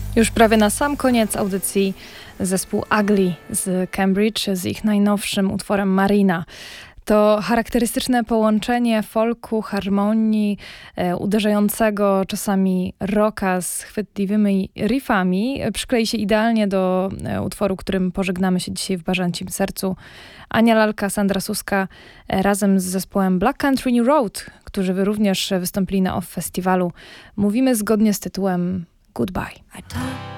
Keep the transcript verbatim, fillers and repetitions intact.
Już prawie na sam koniec audycji zespół Ugly z Cambridge z ich najnowszym utworem Marina. To charakterystyczne połączenie folku, harmonii, e, uderzającego czasami rocka z chwytliwymi riffami przyklei się idealnie do e, utworu, którym pożegnamy się dzisiaj w Bażancim Sercu. Ania Lalka, Sandra Suska e, razem z zespołem Black Country New Road, którzy również wystąpili na Off Festiwalu. Mówimy zgodnie z tytułem Goodbye.